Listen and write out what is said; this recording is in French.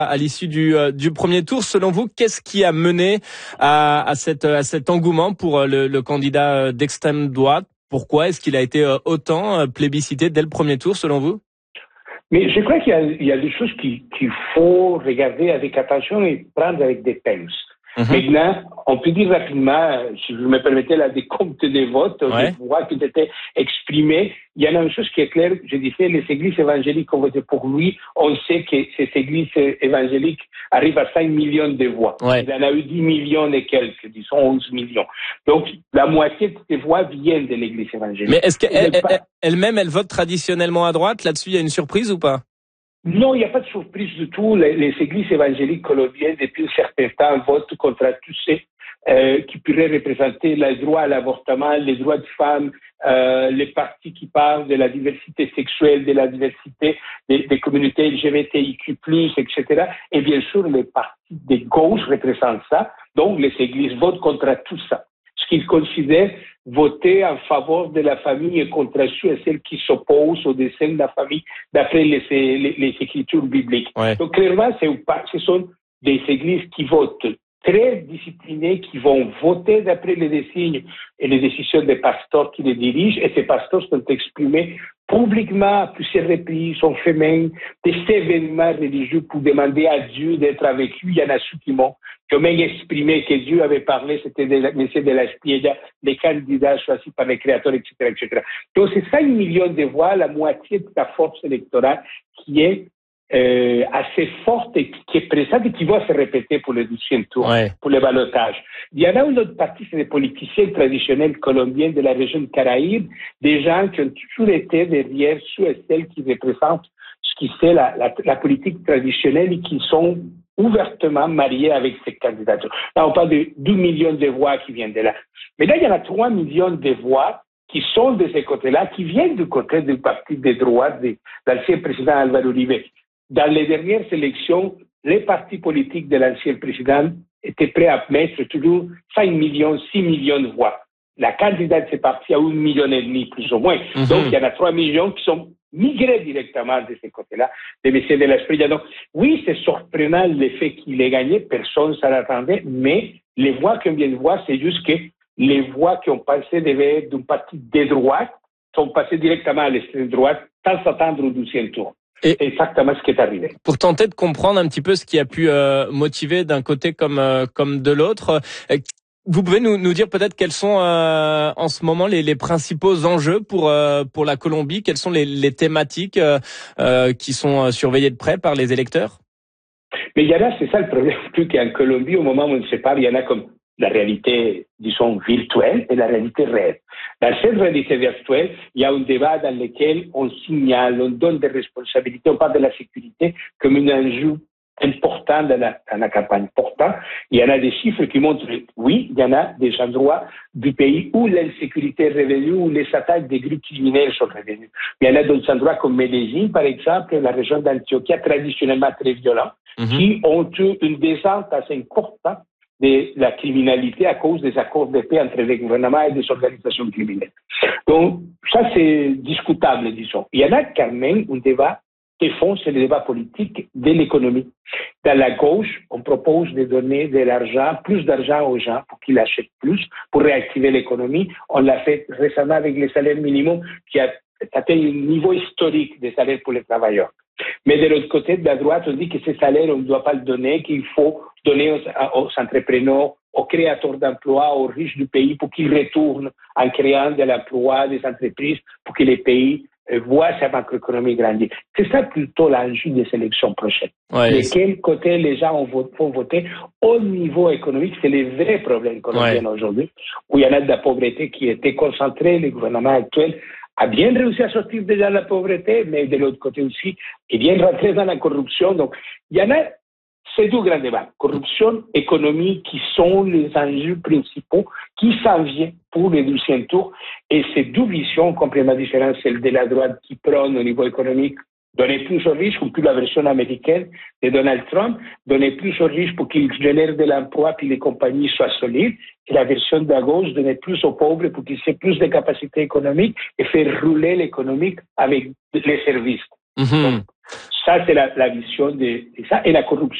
À l'issue du premier tour, selon vous, qu'est-ce qui a mené à cet engouement pour le candidat d'extrême droite? Pourquoi est-ce qu'il a été autant plébiscité dès le premier tour, selon vous? Mais je crois qu'il y a des choses qu'il faut regarder avec attention et prendre avec des pinces. Maintenant, on peut dire rapidement, si vous me permettez la décompte des votes, Ouais. je vois qu'il était exprimé. Il y en a une chose qui est claire, je disais, les églises évangéliques ont voté pour lui. On sait que ces églises évangéliques arrivent à 5 millions de voix. Ouais. Il en a eu 10 millions et quelques, disons 11 millions. Donc, la moitié de ces voix viennent de l'église évangélique. Mais est-ce qu'elle-même, elle vote traditionnellement à droite? Là-dessus, il y a une surprise ou pas? Non, il n'y a pas de surprise du tout. Les églises évangéliques colombiennes, depuis un certain temps, votent contre tous ceux qui pourraient représenter le droit à l'avortement, les droits de femmes, les partis qui parlent de la diversité sexuelle, de la diversité des communautés LGBTIQ+, etc. Et bien sûr, les partis de gauche représentent ça. Donc, les églises votent contre tout ça. Ce qu'ils considèrent voter en faveur de la famille et contre ceux et celles qui s'opposent au dessein de la famille d'après les écritures bibliques. Ouais. Donc clairement, ce sont des églises qui votent très disciplinées, qui vont voter d'après les désignes et les décisions des pasteurs qui les dirigent, et ces pasteurs sont exprimés publiquement à plusieurs reprises, ont fait même des événements religieux pour demander à Dieu d'être avec eux. Il y en a ceux qui ont même exprimé que Dieu avait parlé, c'était M. de la Spiega, les candidats choisis par les créateurs, etc., etc. Donc c'est 5 millions de voix, la moitié de la force électorale qui est assez forte et qui est présente et qui va se répéter pour le 12e tour, Ouais. pour le ballottage. Il y en a une autre partie, c'est des politiciens traditionnels colombiens de la région de Caraïbes, des gens qui ont toujours été derrière ceux et celles qui représentent ce qui c'est la politique traditionnelle et qui sont ouvertement mariés avec ces candidatures. Là, on parle de 2 millions de voix qui viennent de là. Mais là, il y en a 3 millions de voix qui sont de ces côtés-là, qui viennent du côté du parti de droite de l'ancien président Álvaro Uribe. Dans les dernières élections, les partis politiques de l'ancien président étaient prêts à mettre toujours 5 millions, 6 millions de voix. La candidate de ces partis a 1,5 million, plus ou moins. Donc, il y en a 3 millions qui sont migrés directement de ces côtés-là, de M. de la Spiega. Donc, oui, c'est surprenant le fait qu'il ait gagné, personne ne s'en attendait, mais les voix qu'on vient de voir, c'est juste que les voix qui ont passé devaient être d'un parti de droite, sont passées directement à l'extrême droite, sans s'attendre au 12e tour. Et c'est exactement ce qui est arrivé. Pour tenter de comprendre un petit peu ce qui a pu motiver d'un côté comme de l'autre, vous pouvez nous dire peut-être quels sont en ce moment les principaux enjeux pour la Colombie? Quelles sont les thématiques qui sont surveillées de près par les électeurs? Mais il y en a, c'est ça le problème, plus qu'en Colombie, au moment où on se parle, il y en a comme la réalité, disons, virtuelle et la réalité réelle. Dans cette réalité virtuelle, il y a un débat dans lequel on signale, on donne des responsabilités, on parle de la sécurité comme un enjeu important dans la campagne. Pourtant, il y en a des chiffres qui montrent que oui, il y en a des endroits du pays où l'insécurité est revenue, où les attaques des groupes criminels sont revenues. Il y en a d'autres endroits comme Medellín, par exemple, la région d'Antioquia, traditionnellement très violente, qui ont eu une descente assez importante de la criminalité à cause des accords de paix entre les gouvernements et des organisations criminelles. Donc, ça, c'est discutable, disons. Il y en a quand même un débat de fond, c'est le débat politique de l'économie. Dans la gauche, on propose de donner de l'argent, plus d'argent aux gens pour qu'ils achètent plus, pour réactiver l'économie. On l'a fait récemment avec les salaires minimums qui a atteint un niveau historique des salaires pour les travailleurs. Mais de l'autre côté, de la droite, on dit que ces salaires, on ne doit pas le donner, qu'il faut donner aux entrepreneurs, aux créateurs d'emplois, aux riches du pays pour qu'ils retournent en créant de l'emploi, des entreprises, pour que les pays voient sa macroéconomie grandir. C'est ça plutôt l'enjeu des élections prochaines. Ouais, de quel côté les gens vont voter au niveau économique, c'est le vrai problème colombien aujourd'hui, où il y en a de la pauvreté qui était concentrée, le gouvernement actuel a bien réussi à sortir déjà de la pauvreté, mais de l'autre côté aussi, est bien rentré dans la corruption. Donc, il y en a ces deux grands débats, corruption, économie, qui sont les enjeux principaux qui s'en viennent pour le 12e tour. Et ces deux visions complètement différentes, celle de la droite qui prône au niveau économique donner plus aux riches, comme plus la version américaine de Donald Trump, donner plus aux riches pour qu'ils génèrent de l'emploi puis les compagnies soient solides, et la version de la gauche donner plus aux pauvres pour qu'ils aient plus de capacités économiques et faire rouler l'économie avec les services. Mmh. Donc, Ça, c'est la vision de ça et la corruption.